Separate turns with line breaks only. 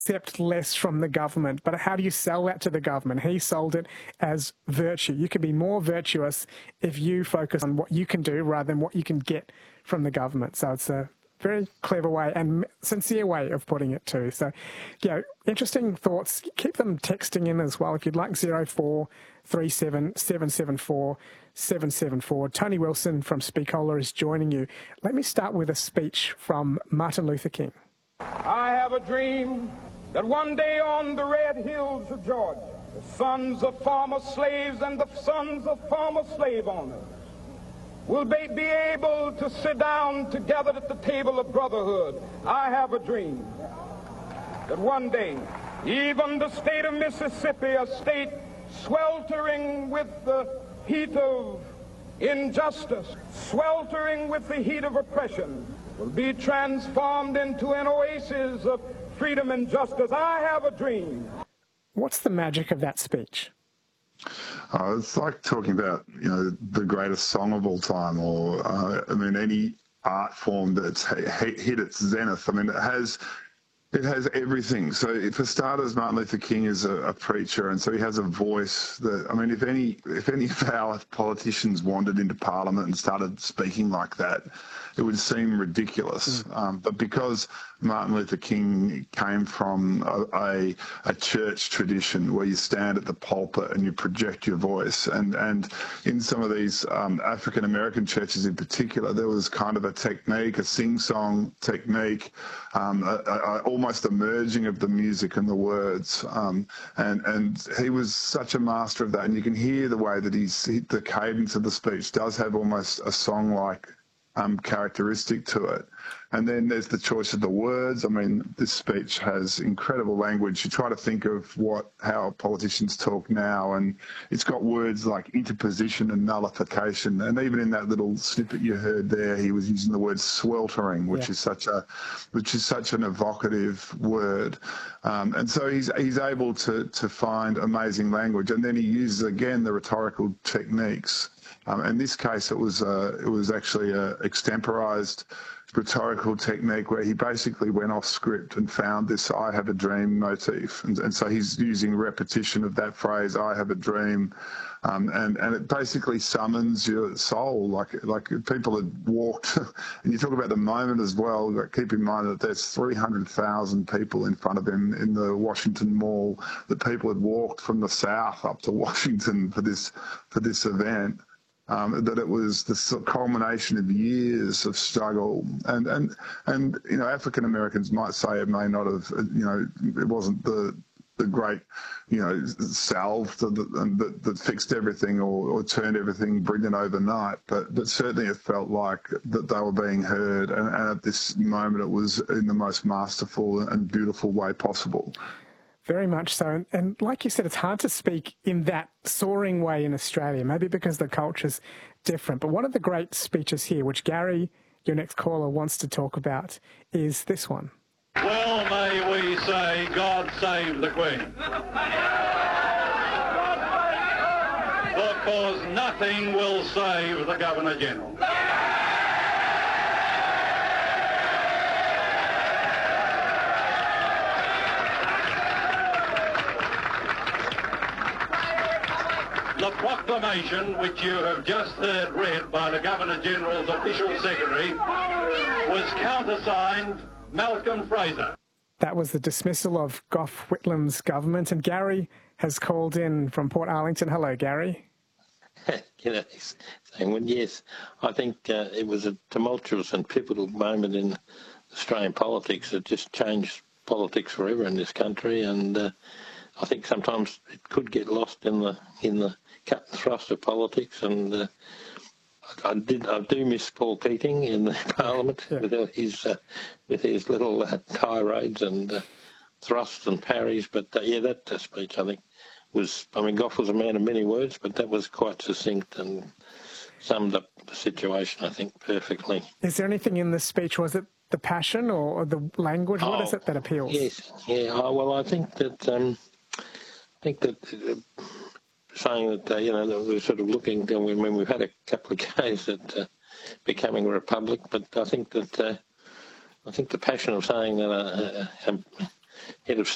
accept less from the government, but how do you sell that to the government? He sold it as virtue. You can be more virtuous if you focus on what you can do rather than what you can get from the government. So it's a very clever way and sincere way of putting it too. So, interesting thoughts. Keep them texting in as well if you'd like. 0437 774 774. Tony Wilson from Speakola is joining you. Let me start with a speech from Martin Luther King.
I have a dream that one day on the red hills of Georgia, the sons of former slaves and the sons of former slave owners will be able to sit down together at the table of brotherhood. I have a dream that one day, even the state of Mississippi, a state sweltering with the heat of injustice, sweltering with the heat of oppression, will be transformed into an oasis of freedom and justice. I have a dream.
What's the magic of that speech?
It's like talking about, the greatest song of all time, or, any art form that's hit its zenith. It has everything. So for starters, Martin Luther King is a preacher, and so he has a voice that, if any of our politicians wandered into Parliament and started speaking like that, it would seem ridiculous. But because Martin Luther King came from a church tradition where you stand at the pulpit and you project your voice, and in some of these African-American churches in particular, there was kind of a technique, a sing-song technique, almost a merging of the music and the words, and he was such a master of that. And you can hear the way that the cadence of the speech does have almost a song-like characteristic to it. And then there's the choice of the words. This speech has incredible language. You try to think of how politicians talk now, and it's got words like interposition and nullification. And even in that little snippet you heard there, he was using the word sweltering, which is such an evocative word. And so he's able to find amazing language. And then he uses again the rhetorical techniques. In this case, it was actually a extemporized rhetorical technique where he basically went off script and found this "I have a dream" motif, and so he's using repetition of that phrase "I have a dream," and it basically summons your soul, like people had walked. And you talk about the moment as well. Keep in mind that there's 300,000 people in front of him in the Washington Mall. That people had walked from the south up to Washington for this event. That it was the culmination of years of struggle, and African Americans might say it may not have, it wasn't the great, salve that fixed everything or turned everything brilliant overnight, but certainly it felt like that they were being heard, and at this moment it was in the most masterful and beautiful way possible.
Very much so. And like you said, it's hard to speak in that soaring way in Australia, maybe because the culture's different. But one of the great speeches here, which Gary, your next caller, wants to talk about, is this one.
Well, may we say, God save the Queen. Because nothing will save the Governor-General. The proclamation which you have just heard read by the Governor-General's official secretary was countersigned Malcolm Fraser.
That was the dismissal of Gough Whitlam's government, and Gary has called in from Port Arlington. Hello, Gary.
Yes, I think it was a tumultuous and pivotal moment in Australian politics. It just changed politics forever in this country, and I think sometimes it could get lost in the cut and thrust of politics, and I do miss Paul Keating in the Parliament with his little tirades and thrusts and parries. But that speech I think was. Gough was a man of many words, but that was quite succinct and summed up the situation, I think, perfectly.
Is there anything in this speech? Was it the passion or the language? What is it that appeals?
Yes, yeah. Well, I think that. Saying that, that we're sort of looking, when we've had a couple of goes at becoming a republic, but I think that the passion of saying that head of